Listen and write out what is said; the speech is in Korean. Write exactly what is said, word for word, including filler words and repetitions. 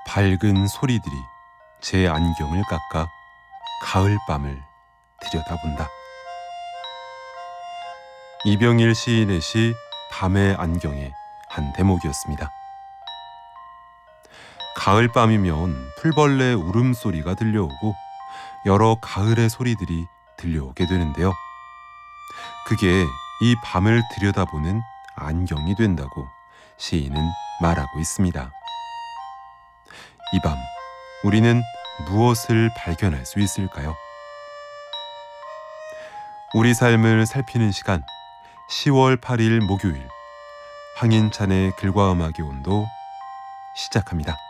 밝은 소리들이 제 안경을 깎아 가을밤을 들여다본다. 이병일 시인의 시 밤의 안경의 한 대목이었습니다. 가을밤이면 풀벌레 울음소리가 들려오고 여러 가을의 소리들이 들려오게 되는데요. 그게 이 밤을 들여다보는 안경이 된다고 시인은 말하고 있습니다. 이 밤, 우리는 무엇을 발견할 수 있을까요? 우리 삶을 살피는 시간, 시월 팔일 목요일, 황인찬의 글과 음악의 온도 시작합니다.